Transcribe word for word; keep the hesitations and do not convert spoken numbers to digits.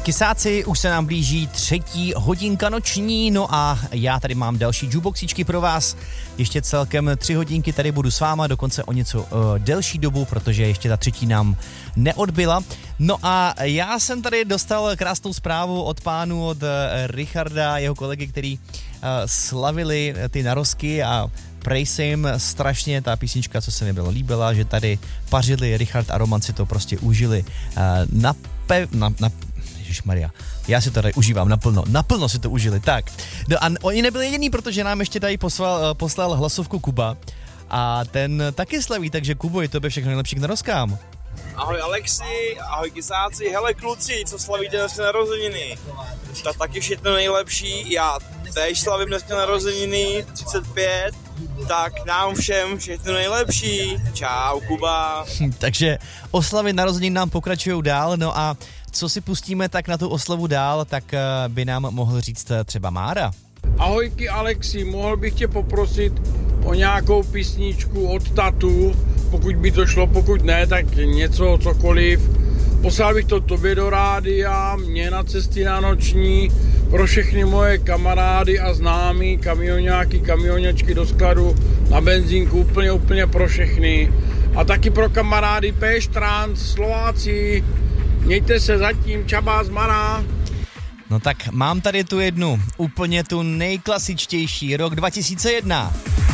Kysáci, už se nám blíží třetí hodinka noční, no a já tady mám další jukeboxíčky pro vás. Ještě celkem tři hodinky tady budu s váma, dokonce o něco uh, delší dobu, protože ještě ta třetí nám neodbyla. No a já jsem tady dostal krásnou zprávu od pánu, od uh, Richarda, jeho kolegy, který uh, slavili ty narozky a prej se jim strašně ta písnička, co se mi bylo líbila, že tady pařili, Richard a Roman si to prostě užili uh, na, pe, na, na Ježišmarja, já si to tady užívám naplno, naplno si to užili, tak. No a oni nebyli jediný, protože nám ještě tady poslal, poslal hlasovku Kuba a ten taky slaví, takže Kubo, je to všechno nejlepší k narozkám. Ahoj Alexi, ahoj Kysáci, hele kluci, co slavíte dneska narozeniny? Tak taky všechno nejlepší, já též slavím dneska narozeniny, třicet pět, tak nám všem všechno nejlepší, čau Kuba. Takže oslavy narozenin nám pokračují dál, no a co si pustíme tak na tu oslavu dál, tak by nám mohl říct třeba Mára. Ahojky Alexi, mohl bych tě poprosit o nějakou písničku od Tatu, pokud by to šlo, pokud ne, tak něco, cokoliv. Poslal bych to tobě do rádia, mě na cesty na noční, pro všechny moje kamarády a známí, kamioňáky, kamioňačky do skladu, na benzínku, úplně, úplně pro všechny. A taky pro kamarády Péš Trans, Slováci, mějte se zatím, čabá z Mana. No tak mám tady tu jednu, úplně tu nejklasičtější, rok dva tisíce jedna.